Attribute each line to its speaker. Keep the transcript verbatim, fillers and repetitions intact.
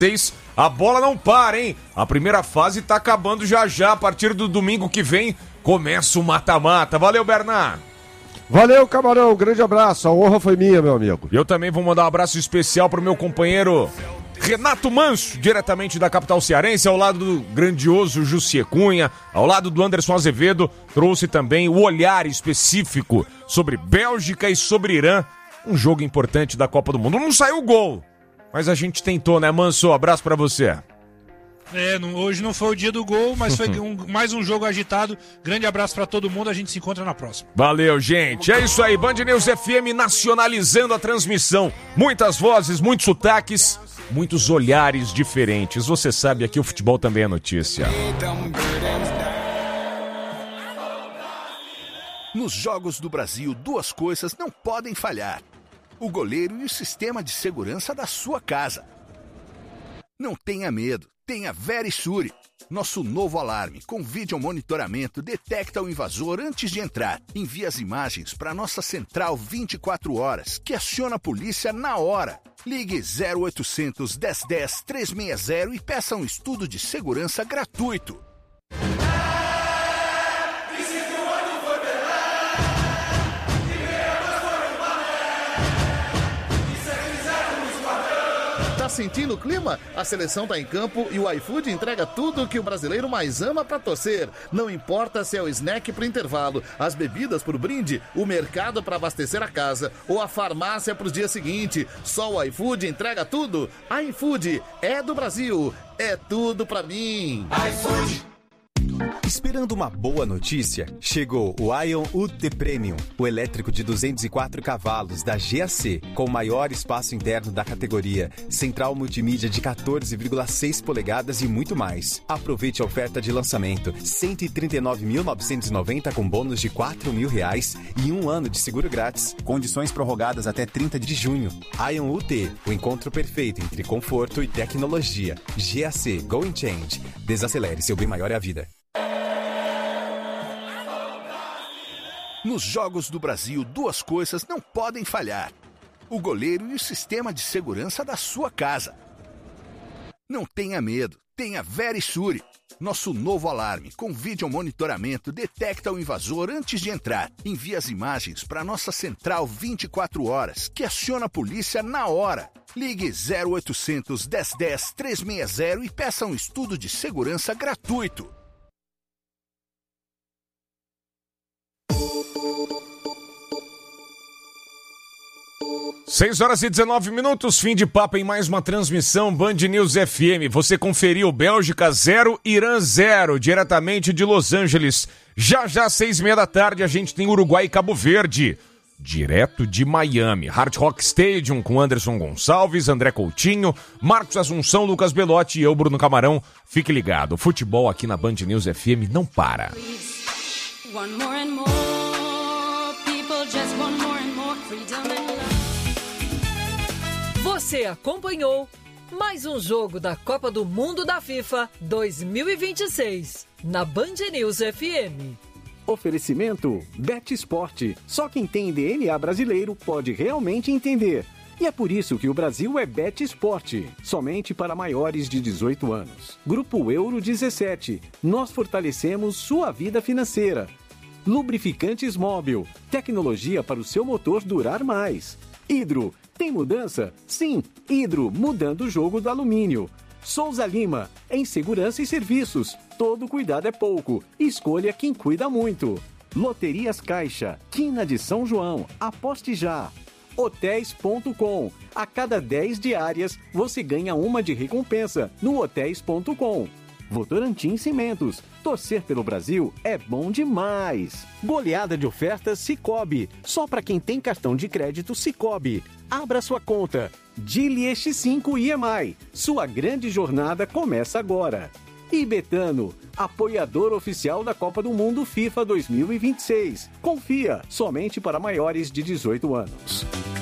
Speaker 1: A bola não para, hein? A primeira fase tá acabando já já. A partir do domingo que vem começa o mata-mata. Valeu, Bernardo.
Speaker 2: Valeu, Camarão. Grande abraço. A honra foi minha, meu amigo.
Speaker 1: Eu também vou mandar um abraço especial pro meu companheiro Renato Manso, diretamente da capital cearense, ao lado do grandioso Jussier Cunha, ao lado do Anderson Azevedo. Trouxe também o olhar específico sobre Bélgica e sobre Irã. Um jogo importante da Copa do Mundo. Não saiu o gol, mas a gente tentou, né, Manso? Abraço pra você.
Speaker 3: É, não, hoje não foi o dia do gol, mas foi um, mais um jogo agitado. Grande abraço pra todo mundo, a gente se encontra na próxima.
Speaker 1: Valeu, gente. É isso aí, Band News F M nacionalizando a transmissão. Muitas vozes, muitos sotaques, muitos olhares diferentes. Você sabe, aqui o futebol também é notícia.
Speaker 4: Nos Jogos do Brasil, duas coisas não podem falhar: o goleiro e o sistema de segurança da sua casa. Não tenha medo. Tenha Verisure. Nosso novo alarme com vídeo monitoramento detecta o invasor antes de entrar. Envia as imagens para nossa central vinte e quatro horas, que aciona a polícia na hora. Ligue zero oitocentos, dez dez, trezentos e sessenta e peça um estudo de segurança gratuito.
Speaker 5: Tá sentindo o clima? A seleção tá em campo e o iFood entrega tudo o que o brasileiro mais ama pra torcer. Não importa se é o snack pro intervalo, as bebidas pro brinde, o mercado pra abastecer a casa ou a farmácia pro dia seguinte. Só o iFood entrega tudo. iFood é do Brasil. É tudo pra mim. iFood.
Speaker 6: Esperando uma boa notícia? Chegou o Ion U T Premium, o elétrico de duzentos e quatro cavalos da G A C, com o maior espaço interno da categoria, central multimídia de quatorze vírgula seis polegadas e muito mais. Aproveite a oferta de lançamento, cento e trinta e nove mil novecentos e noventa com bônus de quatro mil reais e um ano de seguro grátis. Condições prorrogadas até trinta de junho. Ion U T, o encontro perfeito entre conforto e tecnologia. G A C Going Change. Desacelere, seu bem maior é a vida.
Speaker 4: Nos Jogos do Brasil, duas coisas não podem falhar: o goleiro e o sistema de segurança da sua casa. Não tenha medo, tenha Verisure. Nosso novo alarme com vídeo monitoramento detecta o invasor antes de entrar. Envia as imagens para nossa central vinte e quatro horas, que aciona a polícia na hora. Ligue zero oitocentos, dez dez, trezentos e sessenta e peça um estudo de segurança gratuito.
Speaker 1: seis horas e dezenove minutos, fim de papo em mais uma transmissão Band News F M. Você conferiu Bélgica zero, Irã zero, diretamente de Los Angeles. Já já, seis e meia da tarde, a gente tem Uruguai e Cabo Verde, direto de Miami. Hard Rock Stadium com Anderson Gonçalves, André Coutinho, Marcos Assunção, Lucas Belotti e eu, Bruno Camarão. Fique ligado, o futebol aqui na Band News F M não para. One more and more people just want more and more freedom and love.
Speaker 7: Você acompanhou mais um jogo da Copa do Mundo da FIFA dois mil e vinte e seis na Band News F M.
Speaker 8: Oferecimento Bet Sport. Só quem tem D N A brasileiro pode realmente entender. E é por isso que o Brasil é Bet Sport, somente para maiores de dezoito anos. Grupo Euro dezessete. Nós fortalecemos sua vida financeira. Lubrificantes Móbil. Tecnologia para o seu motor durar mais. Hidro. Tem mudança? Sim, Hidro, mudando o jogo do alumínio. Souza Lima, em segurança e serviços. Todo cuidado é pouco. Escolha quem cuida muito. Loterias Caixa, Quina de São João, aposte já. Hotéis ponto com. A cada dez diárias, você ganha uma de recompensa no hotéis ponto com. Votorantim Cimentos. Torcer pelo Brasil é bom demais. Goleada de ofertas Sicoob. Só para quem tem cartão de crédito Sicoob. Abra sua conta. Dili X cinco I M I. Sua grande jornada começa agora. E Betano, apoiador oficial da Copa do Mundo FIFA dois mil e vinte e seis. Confia, somente para maiores de dezoito anos.